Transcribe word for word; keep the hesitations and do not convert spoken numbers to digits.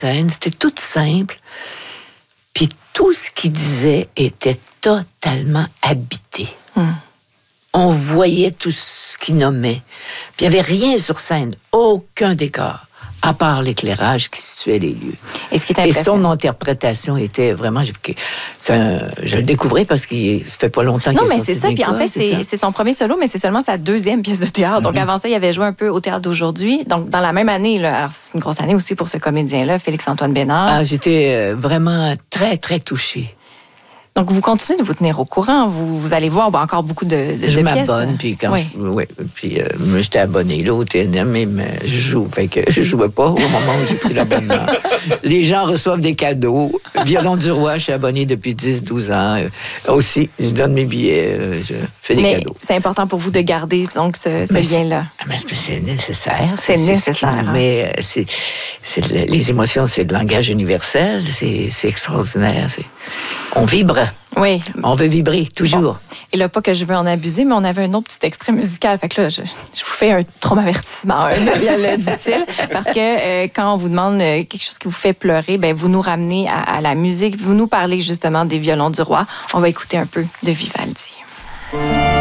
scène, c'était tout simple. Puis tout ce qu'il disait était totalement habité. Mm. On voyait tout ce qu'il nommait. Puis il n'y avait rien sur scène, aucun décor, à part l'éclairage qui situait les lieux. Et, ce qui est Et son interprétation était vraiment... C'est un, je le découvrais parce que ça fait pas longtemps qu'il est sorti. Non, mais c'est ça. Puis en fait, c'est, c'est, c'est son premier solo, mais c'est seulement sa deuxième pièce de théâtre. Donc mm-hmm. avant ça, il avait joué un peu au Théâtre d'aujourd'hui. Donc dans la même année, là, alors c'est une grosse année aussi pour ce comédien-là, Félix-Antoine Bénard. Ah, j'étais vraiment très, très touchée. Donc, vous continuez de vous tenir au courant. Vous, vous allez voir bon, encore beaucoup de, de, je de pièces. Je pièces. m'abonne, puis quand... Oui. Je, ouais, puis euh, moi, j'étais abonnée là au T N M, mais je joue. Fait que je jouais pas au moment où j'ai pris l'abonnement. Les gens reçoivent des cadeaux. Violon du Roi, je suis abonnée depuis dix douze ans. Euh, aussi, je donne mes billets, euh, je fais des mais cadeaux. C'est important pour vous de garder donc, ce, ce lien-là. C'est, mais c'est nécessaire. C'est, c'est nécessaire. Ce mais c'est, c'est, les émotions, c'est le langage universel. C'est, c'est extraordinaire. C'est, on vibre. Oui. On veut vibrer, toujours. Bon. Et là, pas que je veux en abuser, mais on avait un autre petit extrait musical. Fait que là, je, je vous fais un traumavertissement, hein, dit-il. Parce que euh, quand on vous demande quelque chose qui vous fait pleurer, ben vous nous ramenez à, à la musique. Vous nous parlez justement des Violons du Roi. On va écouter un peu de Vivaldi.